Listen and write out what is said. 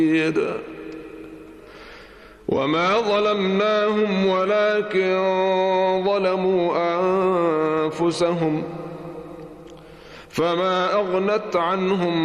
وما ظلمناهم ولكن ظلموا أنفسهم فما أغنت عنهم